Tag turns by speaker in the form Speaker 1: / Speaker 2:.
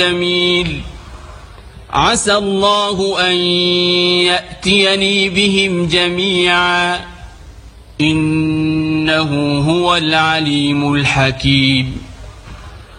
Speaker 1: جميل عسى الله أن يأتيني بهم جميعا إنه هو العليم الحكيم